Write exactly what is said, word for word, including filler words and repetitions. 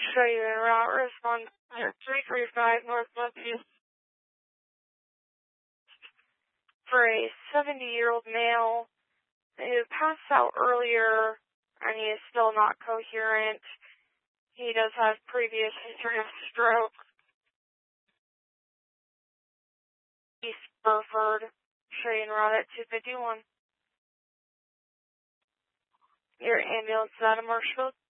Show you en route. Respond three three five Northwest East for a seventy-year-old male who passed out earlier and he is still not coherent. He does have previous history of stroke. East Burford. Show you en route at two fifty-one. Your ambulance is out of Marshfield.